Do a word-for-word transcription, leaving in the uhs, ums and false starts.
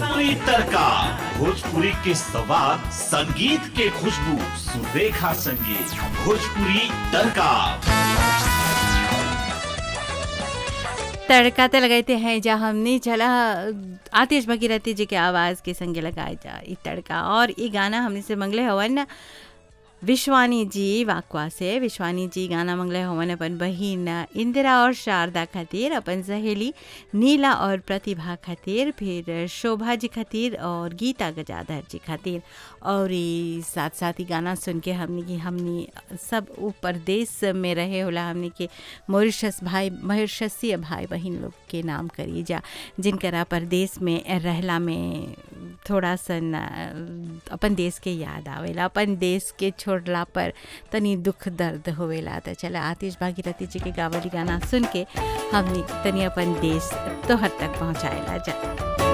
भोजपुरी तड़का भोजपुरी के सवाद संगीत के खुशबू सुरेखा संगीत भोजपुरी तड़का। तड़का तो लगाते हैं जा हमने चला आतिश भगीरथी जी के आवाज़ के संगे लगाए जा ई तड़का। और ये गाना हमने से मंगले हवन विश्वानी जी वाकवा से। विश्वानी जी गाना मंगले हवन अपन बहिन इंदिरा और शारदा खातिर, अपन सहेली नीला और प्रतिभा खातिर, फिर शोभा जी खातिर और गीता गजाधर जी खातिर। और ये साथ साथ ही गाना सुन के हमने की हमने सब ऊपर देश में रहे होला हमने के मॉरिशस भाई मॉरिशसीय भाई बहन लोग के नाम करी जा, जिनकरा परदेश में रहला में थोड़ा सन अपन देश के याद आवेला, अपन देश के छोड़ला पर तनी दुख दर्द होवेला। तो चला आतिश भागीरथी जी के गावली गाना सुन के हमने तनी अपन देश तोहर तक पहुँचाएला जा।